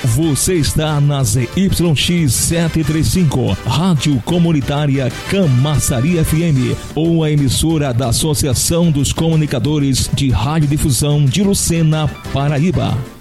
Você está na ZYX 735, Rádio Comunitária Camaçari FM, ou a emissora da Associação dos Comunicadores de Radiodifusão de Lucena, Paraíba.